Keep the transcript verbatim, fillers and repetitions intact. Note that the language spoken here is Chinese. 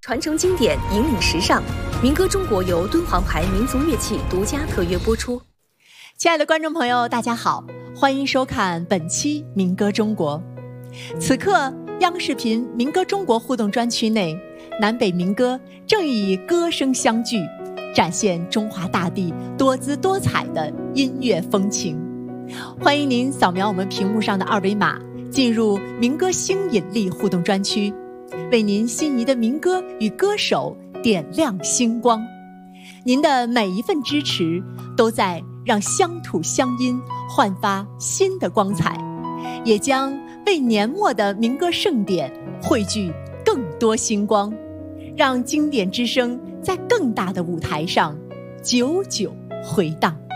传承经典，引领时尚。民歌中国由敦煌牌民族乐器独家特约播出。 亲爱的观众朋友，大家好，欢迎收看本期民歌中国。此刻，央视频民歌中国互动专区内，南北民歌正以歌声相聚，展现中华大地多姿多彩的音乐风情。欢迎您扫描我们屏幕上的二维码，进入民歌新引力互动专区，为您心仪的民歌与歌手点亮星光。您的每一份支持，都在让乡土乡音焕发新的光彩，也将为年末的民歌盛典汇聚更多星光，让经典之声在更大的舞台上久久回荡。